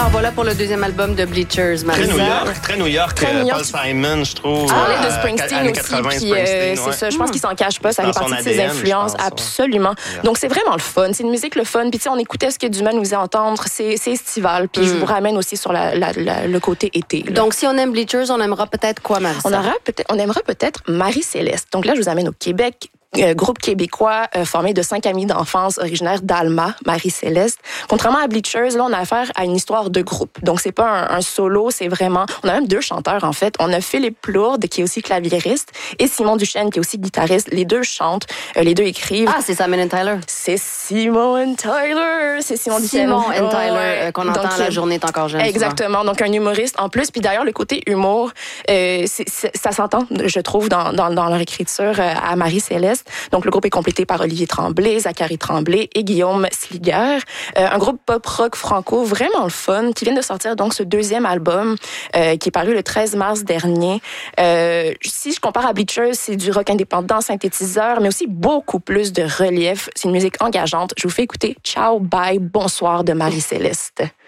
En voilà pour le deuxième album de Bleachers, Marisa. Très New York, Paul Simon, je trouve. Parler de Springsteen années aussi, 80, puis Springsteen, c'est ça. Je pense qu'il s'en cache pas, ça fait Dans son partie de ses ADN, influences, je pense, absolument. ouais. Donc c'est vraiment le fun, c'est une musique le fun. Puis tu sais, on écoutait ce que Dumas nous faisait entendre, c'est estival. Puis je vous ramène aussi sur le côté été. Là. Donc si on aime Bleachers, on aimera peut-être quoi, Marisa? On aimera peut-être Marie-Céleste. Donc là, je vous amène au Québec. Groupe québécois formé de 5 amis d'enfance originaires d'Alma, Marie-Céleste. Contrairement à Bleachers, là, on a affaire à une histoire de groupe. Donc, c'est pas un solo, c'est vraiment... On a même 2 chanteurs, en fait. On a Philippe Plourde, qui est aussi claviériste, et Simon Duchesne, qui est aussi guitariste. Les 2 chantent, les 2 écrivent. Ah, c'est Simon and Tyler. C'est Simon and Tyler. C'est Simon Duchesne. Simon and Tyler, qu'on entend à La journée est encore jeune. Exactement. Donc, un humoriste en plus. Puis d'ailleurs, le côté humour, ça s'entend, je trouve, dans leur écriture à Marie-Céleste. Donc, le groupe est complété par Olivier Tremblay, Zachary Tremblay et Guillaume Sliger. Un groupe pop-rock franco vraiment le fun qui vient de sortir donc ce 2e album qui est paru le 13 mars dernier. Si je compare à Bleachers, c'est du rock indépendant, synthétiseur, mais aussi beaucoup plus de relief. C'est une musique engageante. Je vous fais écouter Ciao, bye, bonsoir de Marie-Céleste.